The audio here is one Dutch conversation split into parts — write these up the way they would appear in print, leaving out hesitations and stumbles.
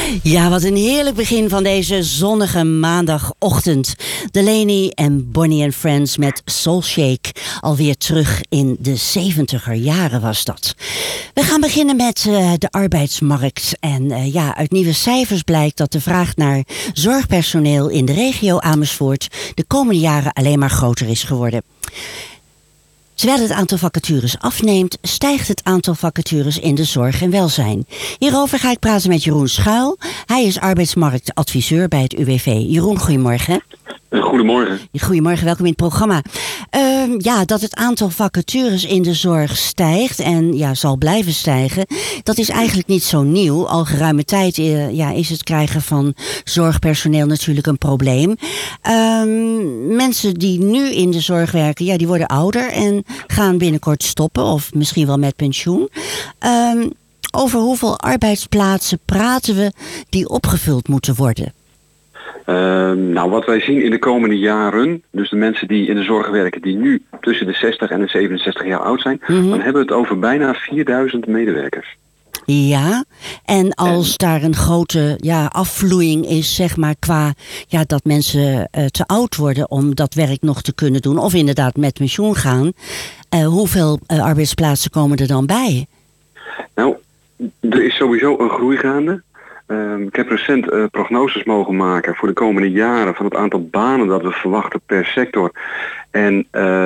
Ja, wat een heerlijk begin van deze zonnige maandagochtend. Delaney en Bonnie and Friends met Soul Shake. Alweer terug in de 70er jaren was dat. We gaan beginnen met de arbeidsmarkt. En uit nieuwe cijfers blijkt dat de vraag naar zorgpersoneel in de regio Amersfoort de komende jaren alleen maar groter is geworden. Terwijl het aantal vacatures afneemt, stijgt het aantal vacatures in de zorg en welzijn. Hierover ga ik praten met Jeroen Schuil. Hij is arbeidsmarktadviseur bij het UWV. Jeroen, goedemorgen. Goedemorgen. Goedemorgen, welkom in het programma. Dat het aantal vacatures in de zorg stijgt en zal blijven stijgen, dat is eigenlijk niet zo nieuw. Al geruime tijd is het krijgen van zorgpersoneel natuurlijk een probleem. Mensen die nu in de zorg werken, die worden ouder en gaan binnenkort stoppen of misschien wel met pensioen. Over hoeveel arbeidsplaatsen praten we die opgevuld moeten worden? Wat wij zien in de komende jaren, dus de mensen die in de zorg werken die nu tussen de 60 en de 67 jaar oud zijn, dan hebben we het over bijna 4000 medewerkers. Ja, en als daar een grote afvloeiing is, zeg maar, qua dat mensen te oud worden om dat werk nog te kunnen doen, of inderdaad met pensioen gaan, hoeveel arbeidsplaatsen komen er dan bij? Nou, er is sowieso een groei gaande. Ik heb recent prognoses mogen maken voor de komende jaren van het aantal banen dat we verwachten per sector. En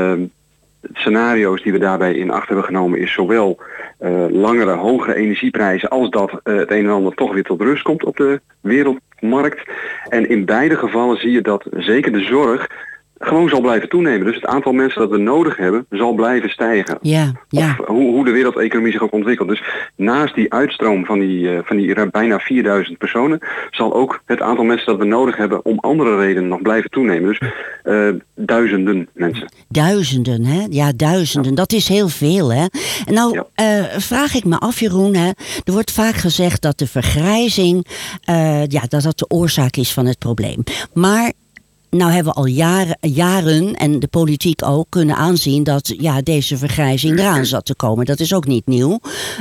scenario's die we daarbij in acht hebben genomen is zowel langere, hogere energieprijzen als dat het een en ander toch weer tot rust komt op de wereldmarkt. En in beide gevallen zie je dat zeker de zorg gewoon zal blijven toenemen. Dus het aantal mensen dat we nodig hebben zal blijven stijgen. Ja. Of hoe de wereldeconomie zich ook ontwikkelt. Dus naast die uitstroom van die bijna 4000 personen zal ook het aantal mensen dat we nodig hebben om andere redenen nog blijven toenemen. Dus duizenden mensen. Duizenden, hè? Ja, duizenden. Ja. Dat is heel veel, hè? En nou vraag ik me af, Jeroen, hè? Er wordt vaak gezegd dat de vergrijzing dat de oorzaak is van het probleem. Maar nou hebben we al jaren en de politiek ook kunnen aanzien dat deze vergrijzing eraan zat te komen. Dat is ook niet nieuw.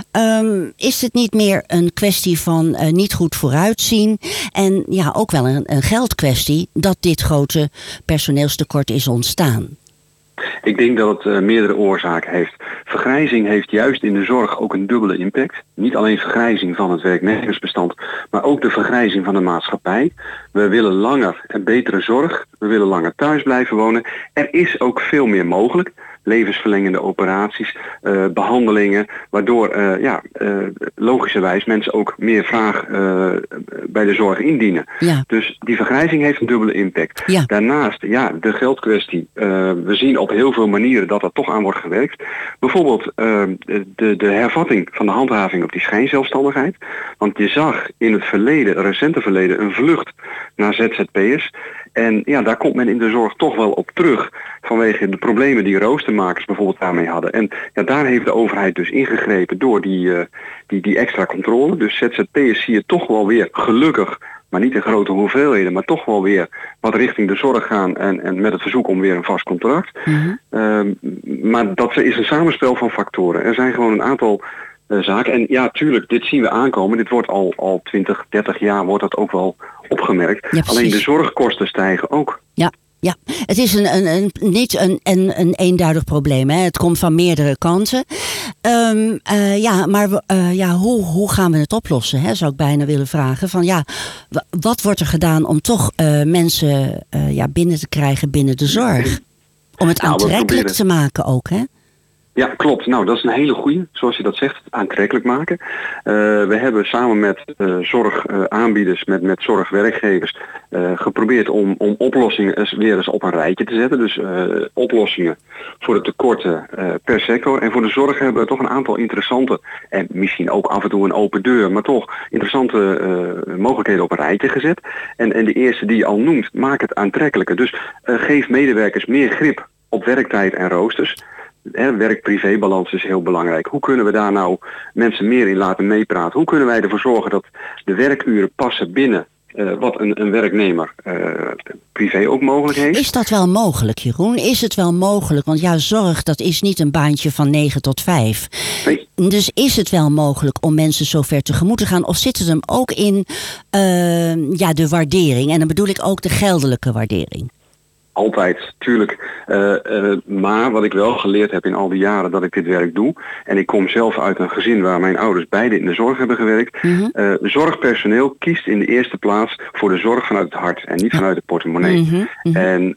Is het niet meer een kwestie van niet goed vooruitzien en ook wel een geldkwestie dat dit grote personeelstekort is ontstaan? Ik denk dat het meerdere oorzaken heeft. Vergrijzing heeft juist in de zorg ook een dubbele impact. Niet alleen vergrijzing van het werknemersbestand, maar ook de vergrijzing van de maatschappij. We willen langer en betere zorg. We willen langer thuis blijven wonen. Er is ook veel meer mogelijk. Levensverlengende operaties, behandelingen, waardoor logischerwijs mensen ook meer vraag bij de zorg indienen. Ja. Dus die vergrijzing heeft een dubbele impact. Ja. Daarnaast, de geldkwestie. We zien op heel veel manieren dat er toch aan wordt gewerkt. Bijvoorbeeld de hervatting van de handhaving op die schijnzelfstandigheid. Want je zag in het recente verleden, een vlucht naar ZZP'ers. En daar komt men in de zorg toch wel op terug vanwege de problemen die roostermakers bijvoorbeeld daarmee hadden. En daar heeft de overheid dus ingegrepen door die extra controle. Dus ZZP'ers zie je toch wel weer gelukkig, maar niet in grote hoeveelheden, maar toch wel weer wat richting de zorg gaan en met het verzoek om weer een vast contract. Maar dat is een samenspel van factoren. Er zijn gewoon een aantal zaken. En tuurlijk, dit zien we aankomen. Dit wordt al 20, 30 jaar wordt dat ook wel opgemerkt. Ja, alleen de zorgkosten stijgen ook. Ja, het is niet een eenduidig probleem. Hè. Het komt van meerdere kanten. Hoe gaan we het oplossen? Hè, zou ik bijna willen vragen. Wat wordt er gedaan om toch mensen binnen te krijgen binnen de zorg? Om het aantrekkelijk te maken ook, hè? Ja, klopt. Nou, dat is een hele goeie, zoals je dat zegt, aantrekkelijk maken. We hebben samen met zorgaanbieders, met zorgwerkgevers, geprobeerd om oplossingen weer eens op een rijtje te zetten. Dus oplossingen voor de tekorten per sector. En voor de zorg hebben we toch een aantal interessante, en misschien ook af en toe een open deur, maar toch interessante mogelijkheden op een rijtje gezet. En de eerste die je al noemt, maak het aantrekkelijker. Dus geef medewerkers meer grip op werktijd en roosters. Werk-privé-balans is heel belangrijk. Hoe kunnen we daar nou mensen meer in laten meepraten? Hoe kunnen wij ervoor zorgen dat de werkuren passen binnen wat een werknemer privé ook mogelijk heeft. Is dat wel mogelijk, Jeroen? Is het wel mogelijk? Want ja, zorg, dat is niet een baantje van 9 tot 5. Nee. Dus is het wel mogelijk om mensen zover tegemoet te gaan? Of zit het hem ook in de waardering? En dan bedoel ik ook de geldelijke waardering. Altijd, tuurlijk. Maar wat ik wel geleerd heb in al die jaren dat ik dit werk doe. En ik kom zelf uit een gezin waar mijn ouders beide in de zorg hebben gewerkt. Zorgpersoneel kiest in de eerste plaats voor de zorg vanuit het hart en niet vanuit de portemonnee. En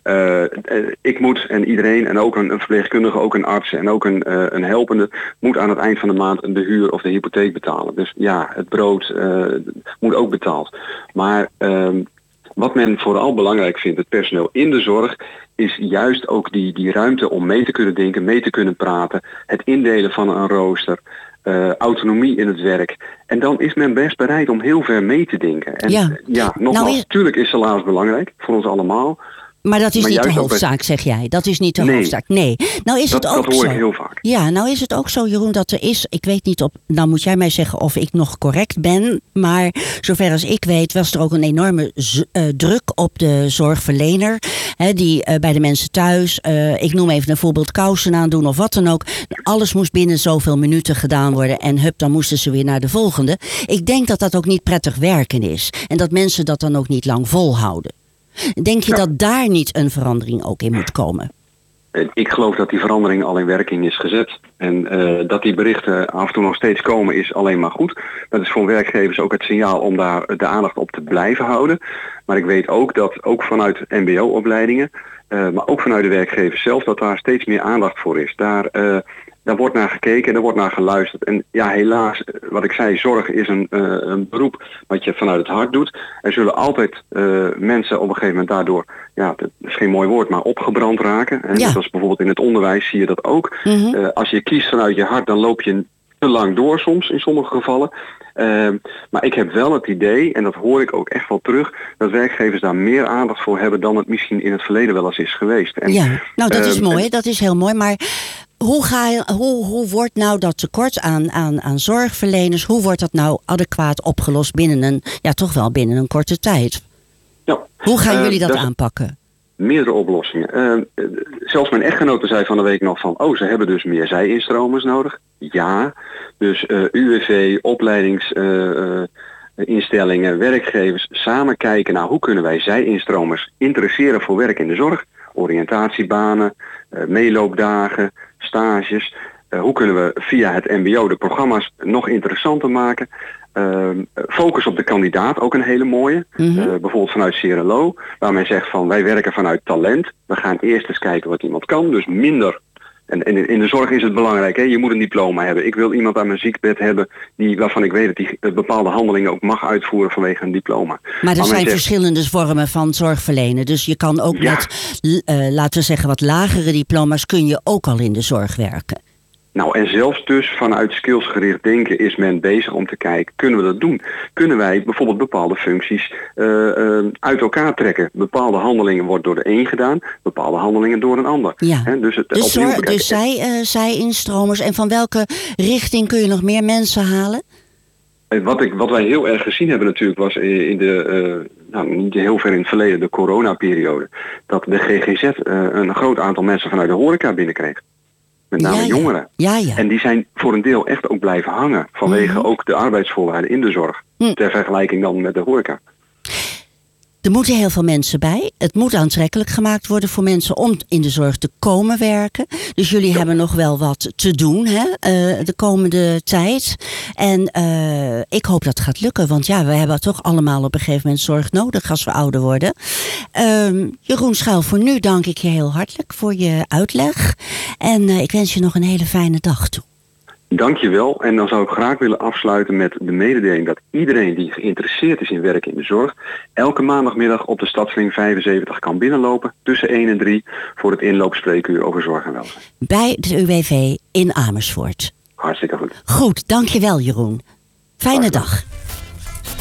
ik moet en iedereen en ook een verpleegkundige, ook een arts en ook een helpende moet aan het eind van de maand de huur of de hypotheek betalen. Dus ja, het brood moet ook betaald. Maar wat men vooral belangrijk vindt, het personeel in de zorg, is juist ook die ruimte om mee te kunnen denken, mee te kunnen praten, het indelen van een rooster, autonomie in het werk. En dan is men best bereid om heel ver mee te denken. En nogmaals, natuurlijk is salaris belangrijk voor ons allemaal. Maar dat is niet de hoofdzaak, zeg jij. Dat is niet de hoofdzaak. Nee. Nou is het ook dat hoor ik heel vaak. Ja, nou is het ook zo, Jeroen, dat er is... Ik weet niet nou moet jij mij zeggen of ik nog correct ben. Maar zover als ik weet was er ook een enorme druk op de zorgverlener. Die bij de mensen thuis, ik noem even een voorbeeld, kousen aandoen of wat dan ook. Alles moest binnen zoveel minuten gedaan worden. En hup, dan moesten ze weer naar de volgende. Ik denk dat dat ook niet prettig werken is. En dat mensen dat dan ook niet lang volhouden. Denk je dat daar niet een verandering ook in moet komen? Ik geloof dat die verandering al in werking is gezet. En dat die berichten af en toe nog steeds komen is alleen maar goed. Dat is voor werkgevers ook het signaal om daar de aandacht op te blijven houden. Maar ik weet ook dat ook vanuit mbo-opleidingen, maar ook vanuit de werkgevers zelf, dat daar steeds meer aandacht voor is. Daar wordt naar gekeken en daar wordt naar geluisterd. En ja, helaas, wat ik zei, zorg is een beroep wat je vanuit het hart doet. Er zullen altijd mensen op een gegeven moment daardoor, ja, dat is geen mooi woord, maar opgebrand raken. En zoals bijvoorbeeld in het onderwijs zie je dat ook. Als je kiest vanuit je hart, dan loop je te lang door soms, in sommige gevallen. Maar ik heb wel het idee, en dat hoor ik ook echt wel terug, dat werkgevers daar meer aandacht voor hebben dan het misschien in het verleden wel eens is geweest. En, nou dat is mooi, dat is heel mooi. Maar hoe wordt nou dat tekort aan zorgverleners, hoe wordt dat nou adequaat opgelost binnen een korte tijd? Ja, hoe gaan jullie dat aanpakken? Meerdere oplossingen. Zelfs mijn echtgenote zei van de week nog van, ze hebben dus meer zij-instromers nodig. Ja, dus UWV, opleidingsinstellingen, werkgevers samen kijken naar hoe kunnen wij zij-instromers interesseren voor werk in de zorg. Oriëntatiebanen, meeloopdagen, stages. Hoe kunnen we via het mbo de programma's nog interessanter maken? Focus op de kandidaat, ook een hele mooie. Bijvoorbeeld vanuit Cerelo, waar men zegt van wij werken vanuit talent. We gaan eerst eens kijken wat iemand kan, dus minder. En in de zorg is het belangrijk, je moet een diploma hebben. Ik wil iemand aan mijn ziekbed hebben waarvan ik weet dat hij bepaalde handelingen ook mag uitvoeren vanwege een diploma. Maar er zijn verschillende vormen van zorgverlenen. Dus je kan ook met, laten we zeggen, wat lagere diploma's kun je ook al in de zorg werken. Nou, en zelfs dus vanuit skillsgericht denken is men bezig om te kijken, kunnen we dat doen? Kunnen wij bijvoorbeeld bepaalde functies uit elkaar trekken? Bepaalde handelingen worden door de een gedaan, bepaalde handelingen door een ander. Ja. Dus zij-instromers. En van welke richting kun je nog meer mensen halen? Wat wij heel erg gezien hebben natuurlijk was in niet heel ver in het verleden, de coronaperiode, dat de GGZ een groot aantal mensen vanuit de horeca binnenkreeg. Met name jongeren. Ja. En die zijn voor een deel echt ook blijven hangen. Vanwege ook de arbeidsvoorwaarden in de zorg. Ter vergelijking dan met de horeca. Er moeten heel veel mensen bij. Het moet aantrekkelijk gemaakt worden voor mensen om in de zorg te komen werken. Dus jullie hebben nog wel wat te doen de komende tijd. En ik hoop dat het gaat lukken. Want we hebben toch allemaal op een gegeven moment zorg nodig als we ouder worden. Jeroen Schuil, voor nu dank ik je heel hartelijk voor je uitleg. En ik wens je nog een hele fijne dag toe. Dankjewel. En dan zou ik graag willen afsluiten met de mededeling dat iedereen die geïnteresseerd is in werk in de zorg elke maandagmiddag op de Stadsling 75 kan binnenlopen tussen 1 en 3 voor het inloopspreekuur over zorg en welzijn. Bij de UWV in Amersfoort. Hartstikke goed. Goed, dankjewel Jeroen. Fijne dag.